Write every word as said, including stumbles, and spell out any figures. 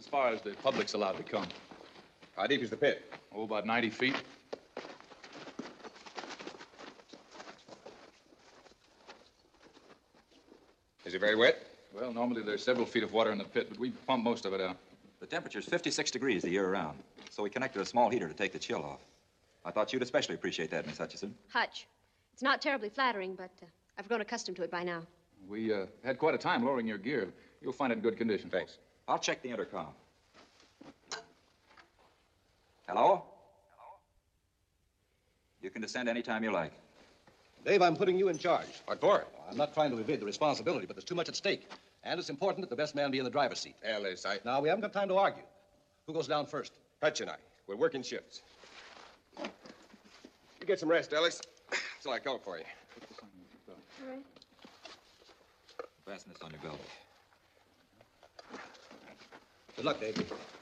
far as the public's allowed to come. How deep is the pit? Oh, about ninety feet. Is it very wet? Well, normally there's several feet of water in the pit, but we pump most of it out. The temperature's fifty-six degrees the year around, so we connected a small heater to take the chill off. I thought you'd especially appreciate that, Miss Hutchison. Hutch. It's not terribly flattering, but uh, I've grown accustomed to it by now. We uh, had quite a time lowering your gear. You'll find it in good condition. Thanks. I'll check the intercom. Hello? Hello? You can descend any time you like. Dave, I'm putting you in charge. What for? I'm not trying to evade the responsibility, but there's too much at stake. And it's important that the best man be in the driver's seat. Ellis, I... Now, we haven't got time to argue. Who goes down first? Hutch and I. We'll work in shifts. You get some rest, Ellis. That's all I called for you. All right. Fasten this on your belt. Good luck, Dave.